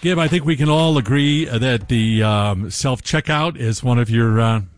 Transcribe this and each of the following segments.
Gib, I think we can all agree that the self-checkout is one of your...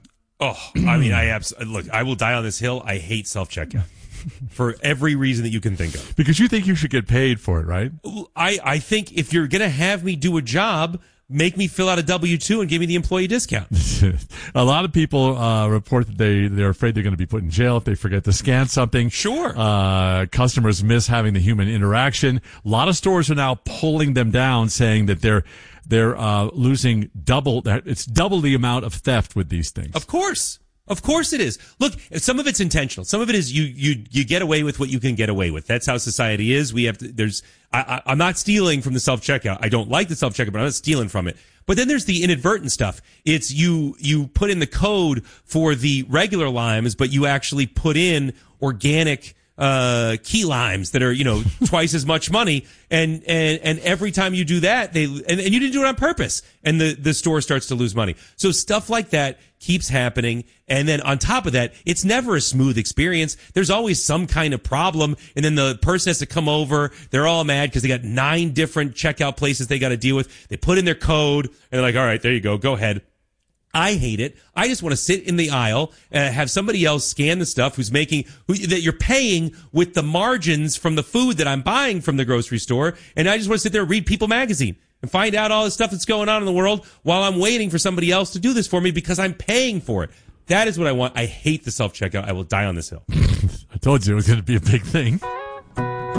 Look, I will die on this hill. I hate self-checkout for every reason that you can think of. Because you think you should get paid for it, right? I think if you're going to have me do a job, make me fill out a W-2 and give me the employee discount. A lot of people report that they're afraid they're going to be put in jail if they forget to scan something. Sure. Customers miss having the human interaction. A lot of stores are now pulling them down, saying that they're losing double. It's double the amount of theft with these things. Of course it is. Look, some of it's intentional. Some of it is you get away with what you can get away with. That's how society is. I'm not stealing from the self-checkout. I don't like the self-checkout, but I'm not stealing from it. But then there's the inadvertent stuff. It's you put in the code for the regular limes, but you actually put in organic key limes that are, twice as much money. And every time you do that, and you didn't do it on purpose, and the store starts to lose money. So stuff like that keeps happening. And then on top of that, it's never a smooth experience. There's always some kind of problem. And then the person has to come over. They're all mad because they got 9 different checkout places they got to deal with. They put in their code and they're like, all right, there you go. Go ahead. I hate it. I just want to sit in the aisle, have somebody else scan the stuff that you're paying with the margins from the food that I'm buying from the grocery store. And I just want to sit there and read People magazine and find out all the stuff that's going on in the world while I'm waiting for somebody else to do this for me because I'm paying for it. That is what I want. I hate the self-checkout. I will die on this hill. I told you it was going to be a big thing.